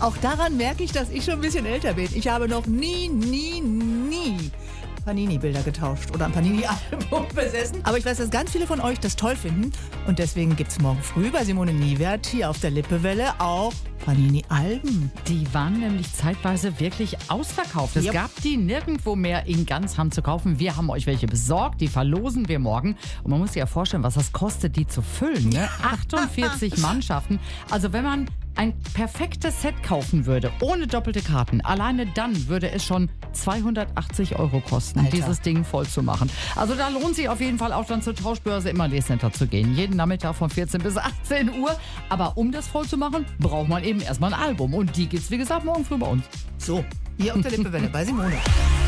Auch daran merke ich, dass ich schon ein bisschen älter bin. Ich habe noch nie Panini-Bilder getauscht oder ein Panini-Album besessen. Aber ich weiß, dass ganz viele von euch das toll finden. Und deswegen gibt es morgen früh bei Simone Niewert hier auf der Lippewelle auch Panini-Alben. Die waren nämlich zeitweise wirklich ausverkauft. Es gab die nirgendwo mehr in Ganzham zu kaufen. Wir haben euch welche besorgt, die verlosen wir morgen. Und man muss sich ja vorstellen, was das kostet, die zu füllen. Ne? 48 Mannschaften. Also wenn man ein perfektes Set kaufen würde, ohne doppelte Karten, alleine dann würde es schon 280 € kosten, Alter, dieses Ding voll zu machen. Also da lohnt sich auf jeden Fall auch dann zur Tauschbörse im Allee-Center zu gehen. Jeden Nachmittag von 14 bis 18 Uhr. Aber um das voll zu machen, braucht man eben erstmal ein Album. Und die gibt's, wie gesagt, morgen früh bei uns. So, hier auf der Lippewelle bei Simone.